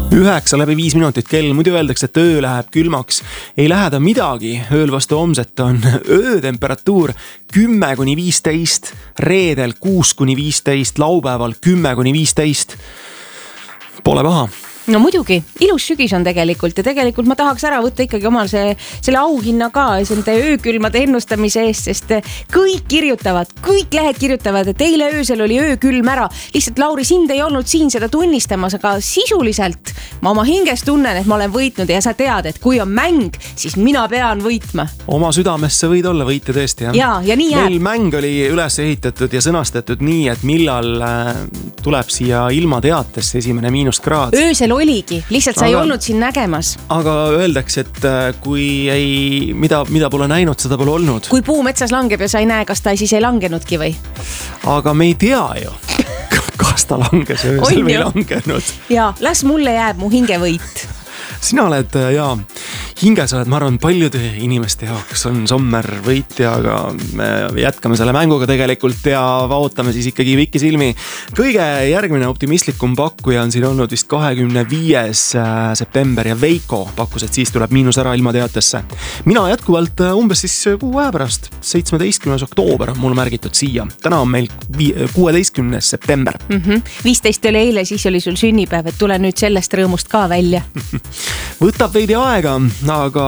9:05 minutit kell, muidu öeldakse, et öö läheb külmaks. Ei lähe ta midagi, ööl vastu homset on öötemperatuur 10-15, reedel 6-15, laupäeval 10-15. Pole paha. No muidugi, ilus sügis on tegelikult ja tegelikult ma tahaks ära võtta ikkagi omal selle auhinna ka nende öökülmade ennustamise eest, sest kõik lehed kirjutavad, et eile öösel oli öökülm ära. Lihtsalt Lauri, sind ei olnud siin seda tunnistamas, aga sisuliselt ma oma hinges tunnen, et ma olen võitnud ja sa tead, et kui on mäng, siis mina pean võitma. Oma südamesse võid olla võitja tõesti, jah? Ja nii jääb. Meil mäng oli üles ehitatud ja sõnastatud nii, et millal tuleb siia ilmateatesse esimene miinuskraad. Öösel oligi, lihtsalt sa ei olnud siin nägemas. Aga öeldakse, et kui mida pole näinud, seda pole olnud. Kui puu metsas langeb ja sa ei näe, kas ta siis ei langenudki või? Aga me ei tea ju, kas ta langes öösel või langenud. Ja, las mulle jääb mu hingevõit. Sina oled, hinges oled, ma arvan, paljude inimeste jaoks on Sommer võitja, aga me jätkame selle mänguga tegelikult ja vaatame siis ikkagi pikisilmi. Kõige järgmine optimistlikum pakkuja on siin olnud vist 25. september ja Veiko pakkus, et siis tuleb miinus ära ilmateatesse. Mina jätkuvalt umbes siis kuu aja pärast, 17. oktoober on mul märgitud siia. Täna on meil 16. september. 15 oli eile, siis oli sul sünnipäev, et tule nüüd sellest rõõmust ka välja. Võtab veidi aega, aga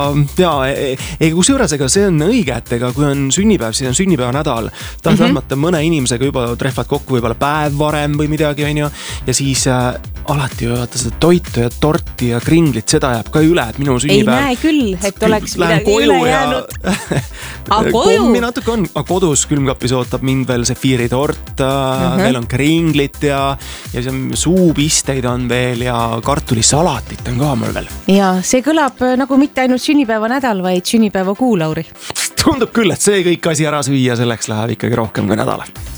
kusjuures ega see on õige, et ega kui on sünnipäev, siis on sünnipäeva nädal. Tahtmata mõne inimesega juba trehvad kokku võib-olla päev varem või midagi, on ju. Ja siis alati vaata seda toitu ja torti ja kringlit, seda jääb ka üle, et minu sünnipäev. Ei näe küll, et oleks midagi üle jäänud. Kommi natuke on, kodus külmkapis ootab mind veel sefiiritort, veel on kringlit ja siis on suupisteid on veel ja kartulisalatit on ka mul veel. Ja see kõlab nagu mitte ainult sünnipäeva nädal, vaid sünnipäeva kuu, Lauri. Tundub küll, et see kõik asi ära süüa, selleks läheb ikkagi rohkem kui nädal.